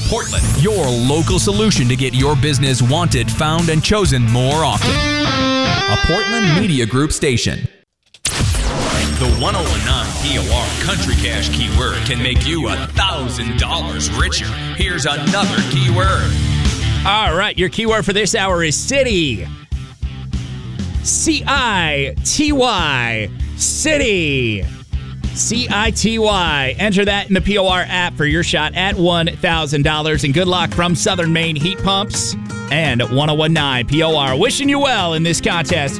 Portland, your local solution to get your business wanted, found, and chosen more often. A Portland Media Group station. The 1019 POR Country Cash keyword can make you $1,000 richer. Here's another keyword. All right, your keyword for this hour is city. C-I-T-Y. City. C-I-T-Y. Enter that in the POR app for your shot at $1,000. And good luck from Southern Maine Heat Pumps and 1019 POR. Wishing you well in this contest.